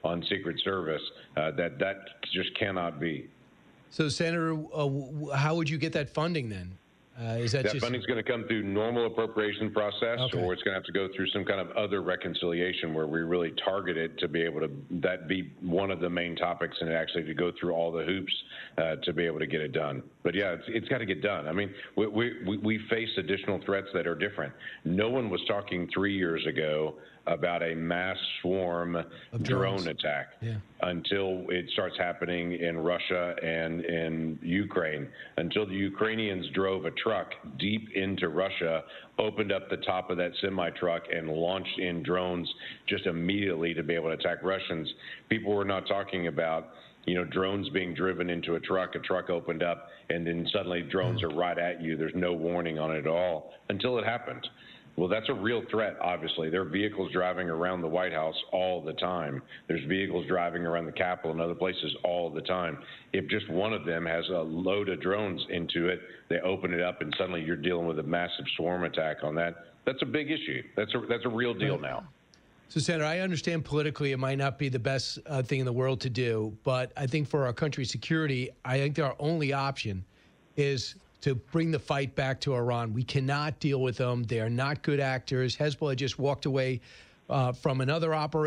on Secret Service. That just cannot be. So, Senator, how would you get that funding then? Is that funding's going to come through normal appropriation process, or it's going to have to go through some kind of other reconciliation where we really target it to be able to that be one of the main topics, and actually to go through all the hoops to be able to get it done. But yeah, it's got to get done. I mean, we face additional threats that are different. No one was talking 3 years ago about a mass swarm drone attack until it starts happening in Russia and in Ukraine, until the Ukrainians drove a truck deep into Russia, opened up the top of that semi-truck, and launched in drones just immediately to be able to attack Russians. People were not talking about, you know, drones being driven into a truck opened up, and then suddenly drones are right at you. There's no warning on it at all until it happened. Well, that's a real threat, obviously. There are vehicles driving around the White House all the time. There's vehicles driving around the Capitol and other places all the time. If just one of them has a load of drones into it, they open it up, and suddenly you're dealing with a massive swarm attack on that. That's a big issue. That's a real deal now. So, Senator, I understand politically it might not be the best thing in the world to do, but I think for our country's security, I think our only option is to bring the fight back to Iran. We cannot deal with them. They are not good actors. Hezbollah just walked away from another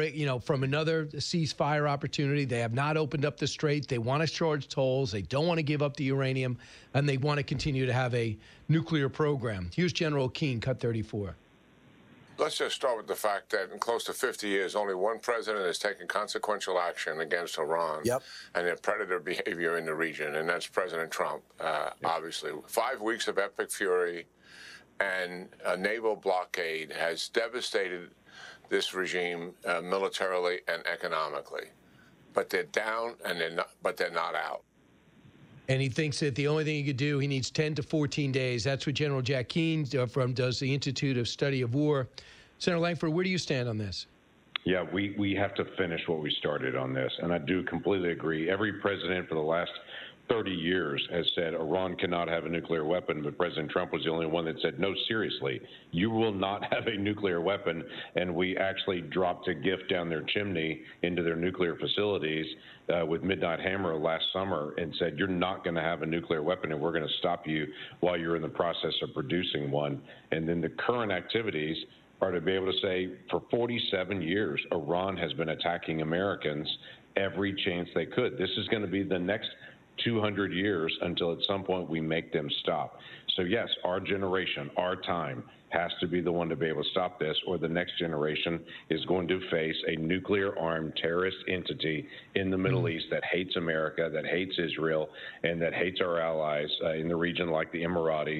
ceasefire opportunity. They have not opened up the strait. They want to charge tolls. They don't want to give up the uranium, and they want to continue to have a nuclear program. Here's General Keane, Cut 34. Let's just start with the fact that in close to 50 years, only one president has taken consequential action against Iran and their predator behavior in the region, and that's President Trump, obviously. 5 weeks of epic fury and a naval blockade has devastated this regime militarily and economically. But they're down, and they're not out. And he thinks that the only thing he could do, he needs 10 to 14 days. That's what General Jack Keane does the Institute of Study of War. Senator Lankford, where do you stand on this? Yeah, we have to finish what we started on this, and I do completely agree. Every president for the last 30 years has said Iran cannot have a nuclear weapon, but President Trump was the only one that said, no, seriously, you will not have a nuclear weapon. And we actually dropped a gift down their chimney into their nuclear facilities with Midnight Hammer last summer and said, you're not going to have a nuclear weapon, and we're going to stop you while you're in the process of producing one. And then the current activities are to be able to say, for 47 years, Iran has been attacking Americans every chance they could. This is going to be the next 200 years until at some point we make them stop. So yes, our generation, our time has to be the one to be able to stop this, or the next generation is going to face a nuclear-armed terrorist entity in the Middle East that hates America, that hates Israel, and that hates our allies in the region like the Emiratis.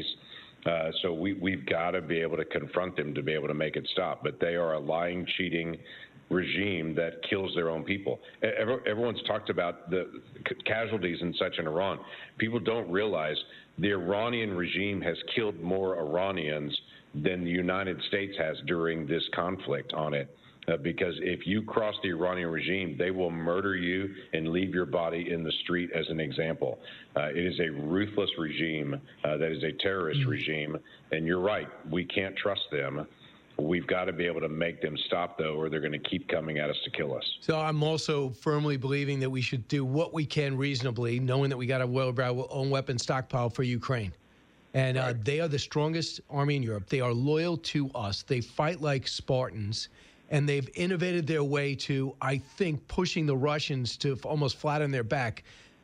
So we've got to be able to confront them to be able to make it stop. But they are a lying, cheating regime that kills their own people. Everyone's talked about the casualties and such in Iran. People don't realize the Iranian regime has killed more Iranians than the United States has during this conflict on it. Because if you cross the Iranian regime, they will murder you and leave your body in the street as an example. It is a ruthless regime that is a terrorist regime. And you're right, we can't trust them. We've got to be able to make them stop, though, or they're going to keep coming at us to kill us. So I'm also firmly believing that we should do what we can reasonably, knowing that we got a well-owned weapon stockpile for Ukraine. And they are the strongest army in Europe. They are loyal to us. They fight like Spartans. And they've innovated their way to, I think, pushing the Russians to almost flatten their back.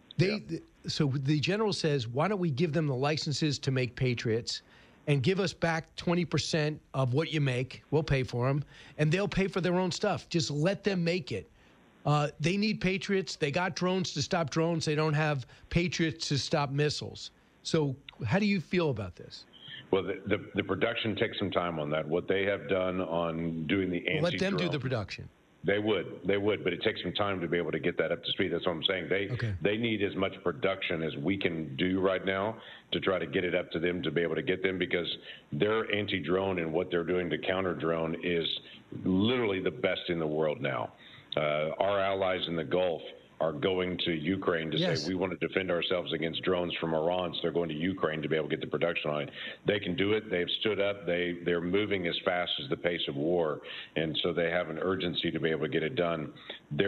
So the general says, why don't we give them the licenses to make Patriots and give us back 20% of what you make? We'll pay for them, and they'll pay for their own stuff. Just let them make it. They need Patriots. They got drones to stop drones. They don't have Patriots to stop missiles. So how do you feel about this? Well, the production takes some time on that. What they have done on doing the anti-drone. Let them do the production. They would, but it takes some time to be able to get that up to speed. That's what I'm saying. They need as much production as we can do right now to try to get it up to them to be able to get them, because their anti-drone and what they're doing to counter drone is literally the best in the world now. Our allies in the Gulf are going to Ukraine to say we want to defend ourselves against drones from Iran, so they're going to Ukraine to be able to get the production on it. They can do it. They've stood up. They're moving as fast as the pace of war, and so they have an urgency to be able to get it done.